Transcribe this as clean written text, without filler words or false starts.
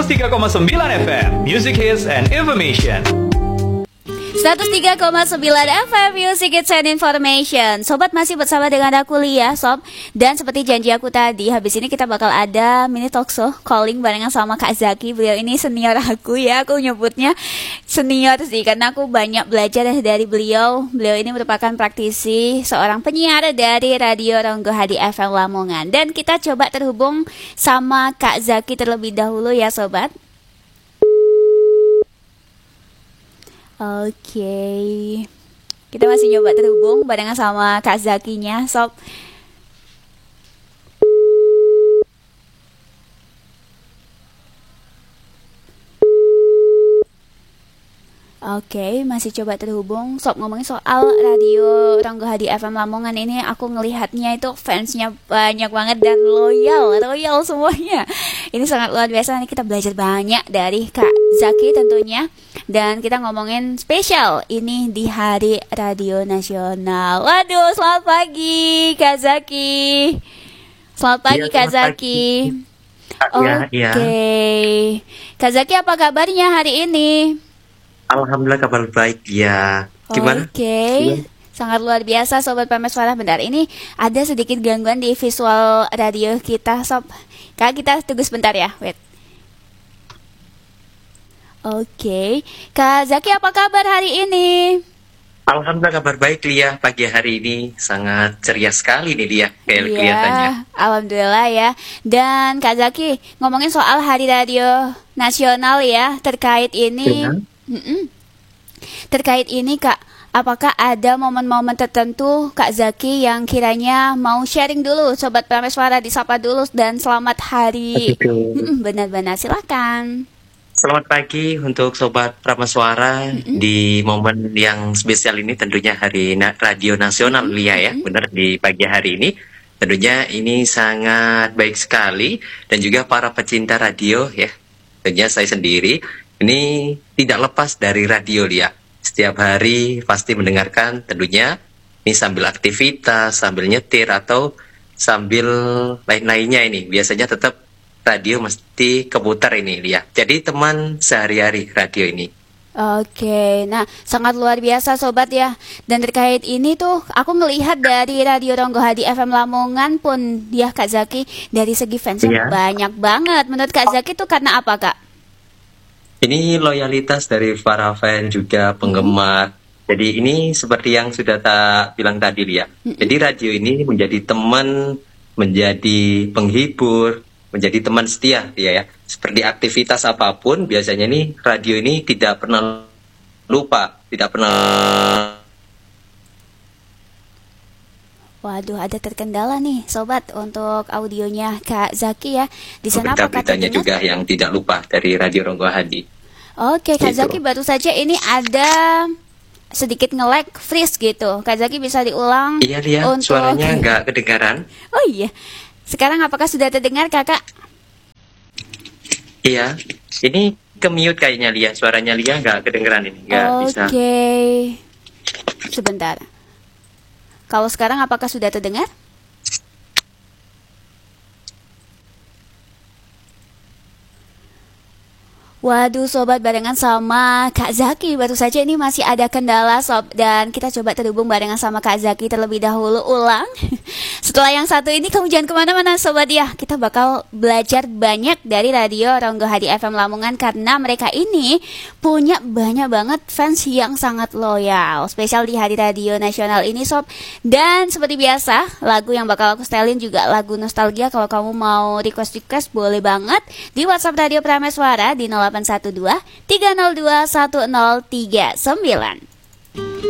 103,9 FM Music Hits and Information. 103,9 FM Music Hits and Information. Sobat masih bersama dengan aku Lia, Sob. Dan seperti janji aku tadi, habis ini kita bakal ada mini talk show calling barengan sama Kak Zaki. Beliau ini senior aku ya, aku nyebutnya senior sih karena aku banyak belajar dari beliau. Beliau ini merupakan praktisi, seorang penyiar dari Radio Ronggo Hadi FM Lamongan. Dan kita coba terhubung sama Kak Zaki terlebih dahulu ya Sobat. Oke, kita masih nyoba terhubung barengan sama Kak Zakinya, Sob. Oke, masih coba terhubung. Sob, ngomongin soal Radio Ronggo Hadi FM Lamongan ini, aku ngelihatnya itu fansnya banyak banget dan loyal semuanya. Ini sangat luar biasa. Nih kita belajar banyak dari Kak Zaki tentunya. Dan kita ngomongin spesial ini di Hari Radio Nasional. Waduh, selamat pagi Kak Zaki. Selamat pagi Kak Zaki. Oke. Kak Zaki, apa kabarnya hari ini? Alhamdulillah kabar baik ya. Gimana? Oke. Sangat luar biasa Sobat Prameswara. Bentar, ini ada sedikit gangguan di visual radio kita, Sob. Kak, kita tunggu sebentar ya. Wait. Oke. Kak Zaki, apa kabar hari ini? Alhamdulillah kabar baik Lia. Pagi hari ini sangat ceria sekali nih Lia kelihatannya. Alhamdulillah ya. Dan Kak Zaki, ngomongin soal Hari Radio Nasional ya, terkait ini. Terkait ini Kak, apakah ada momen-momen tertentu Kak Zaki yang kiranya mau sharing dulu Sobat Prameswara, disapa dulu dan selamat hari. Benar-benar silakan. Selamat pagi untuk Sobat Prameswara di momen yang spesial ini, tentunya Hari Radio Nasional Lia ya. Benar, di pagi hari ini tentunya ini sangat baik sekali. Dan juga para pecinta radio ya, tentunya saya sendiri ini tidak lepas dari radio Lia. Setiap hari pasti mendengarkan, tentunya ini sambil aktivitas, sambil nyetir atau sambil lain-lainnya ini. Biasanya tetap radio mesti keputar ini Lia. Jadi teman sehari-hari radio ini. Oke, nah sangat luar biasa Sobat ya. Dan terkait ini tuh aku melihat dari Radio Ronggo Hadi FM Lamongan pun ya Kak Zaki, dari segi fansnya banyak banget. Menurut Kak Zaki tuh karena apa Kak? Ini loyalitas dari para fan juga penggemar. Jadi ini seperti yang sudah tak bilang tadi Lia. Jadi radio ini menjadi teman, menjadi penghibur, menjadi teman setia ya. Seperti aktivitas apapun biasanya nih radio ini tidak pernah lupa, tidak pernah. Waduh, ada terkendala nih Sobat untuk audionya Kak Zaki ya. Di sana apakah berita-beritanya juga yang tidak lupa dari Radio Ronggo Hadi. Oke, Kak Zaki, baru saja ini ada sedikit nge-lag freeze gitu. Kak Zaki bisa diulang? Iya Lia, untuk suaranya nggak kedengaran. Oh iya, sekarang apakah sudah terdengar Kakak? Iya, ini ke-mute kayaknya Lia, suaranya Lia nggak kedengeran ini, nggak bisa. Oke, sebentar. Kalau sekarang apakah sudah terdengar? Waduh Sobat, barengan sama Kak Zaki baru saja ini masih ada kendala Sob. Dan kita coba terhubung barengan sama Kak Zaki terlebih dahulu ulang. Setelah yang satu ini kamu jangan kemana-mana Sobat ya. Kita bakal belajar banyak dari Radio Ronggo Hadi FM Lamongan, karena mereka ini punya banyak banget fans yang sangat loyal. Spesial di Hari Radio Nasional ini Sob. Dan seperti biasa, lagu yang bakal aku setelin juga lagu nostalgia. Kalau kamu mau request boleh banget di WhatsApp Radio Prameswara di 0812 302 1039.